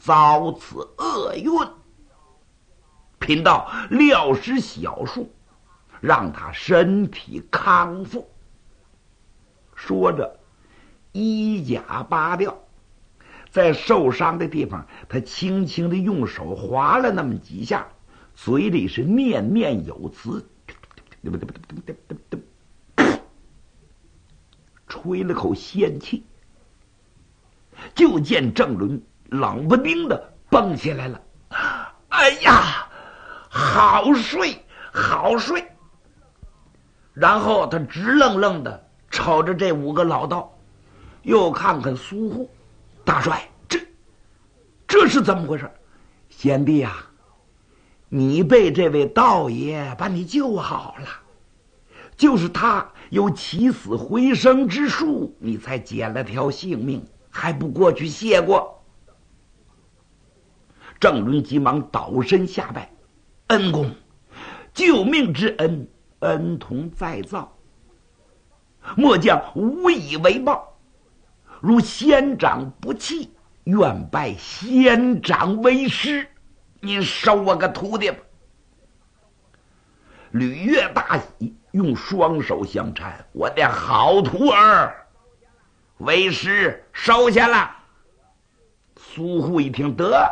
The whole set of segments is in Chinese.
遭此厄运，贫道料施小术，让他身体康复。说着，衣甲扒掉，在受伤的地方，他轻轻的用手划了那么几下，嘴里是念念有词，吹了口仙气，就见郑伦冷不丁的蹦起来了。哎呀，好睡好睡！然后他直愣愣的瞅着这5个老道，又看看苏护大帅，这是怎么回事？贤弟啊，你被这位道爷把你救好了，就是他有起死回生之术，你才捡了条性命，还不过去谢过？郑伦急忙倒身下拜，恩公，救命之恩，恩同再造，末将无以为报，如仙长不弃，愿拜仙长为师，您收我个徒弟吧。吕岳大喜，用双手相搀，我的好徒儿，为师收下了。苏护一听，得，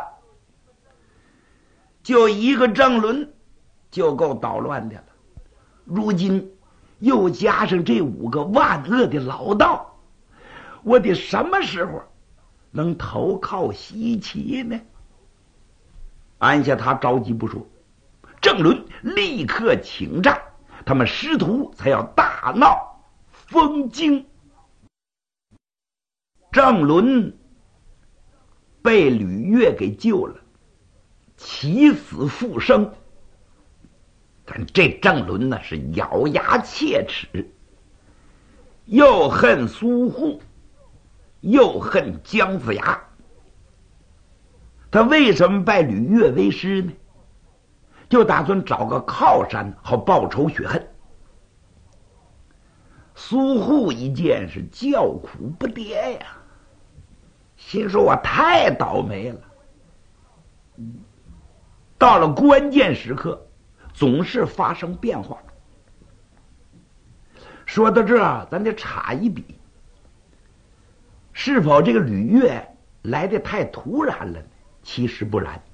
就一个郑伦就够捣乱的了，如今又加上这5个万恶的老道，我得什么时候能投靠西岐呢？按下他着急不说，郑伦立刻请战，他们师徒才要大闹封京。郑伦被吕岳给救了，起死复生，但这郑伦呢是咬牙切齿，又恨苏护，又恨姜子牙。他为什么拜吕岳为师呢？就打算找个靠山，好报仇雪恨。苏护一见是叫苦不迭呀，心说我太倒霉了。到了关键时刻，总是发生变化。说到这儿，咱得插一笔，是否这个吕岳来得太突然了呢？其实不然，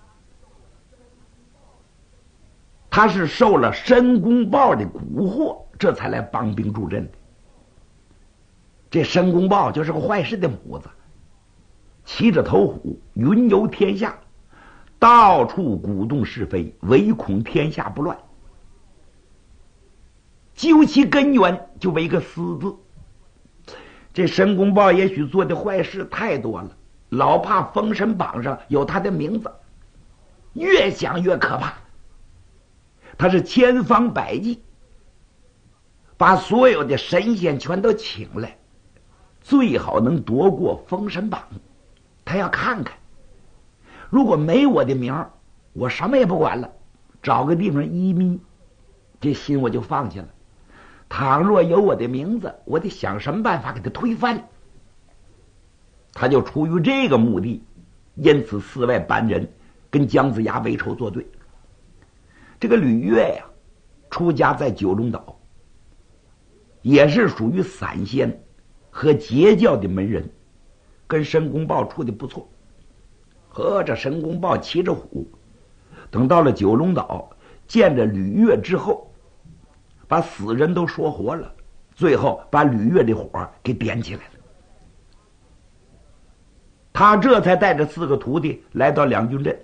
他是受了申公豹的蛊惑，这才来帮兵助阵的。这申公豹就是个坏事的母子，骑着头虎，云游天下，到处鼓动是非，唯恐天下不乱。究其根源，就为一个私字。这申公豹也许做的坏事太多了，老怕封神榜上有他的名字，越想越可怕。他是千方百计把所有的神仙全都请来，最好能夺过封神榜。他要看看，如果没我的名儿，我什么也不管了，找个地方移民，这心我就放下了。倘若有我的名字，我得想什么办法给他推翻。他就出于这个目的，因此四外搬人，跟姜子牙为仇作对。这个吕岳呀，出家在九龙岛，也是属于散仙和截教的门人，跟申公豹处的不错。和这申公豹骑着虎，等到了九龙岛，见着吕岳之后，把死人都说活了，最后把吕岳的火给点起来了。他这才带着4个徒弟来到两军阵。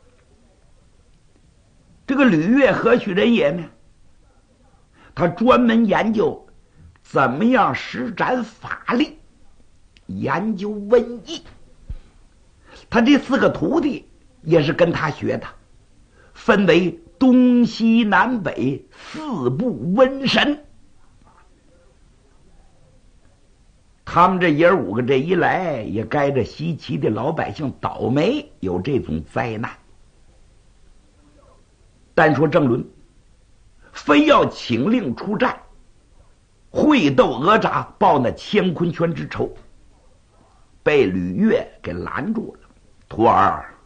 这个吕岳何许人也呢？他专门研究怎么样施展法力，研究瘟疫。他这4个徒弟也是跟他学的，分为东西南北4部瘟神。他们这爷5个这一来，也该着西岐的老百姓倒霉，有这种灾难。单说郑伦，非要请令出战，会斗哪吒，报那乾坤圈之仇，被吕岳给拦住了。徒儿，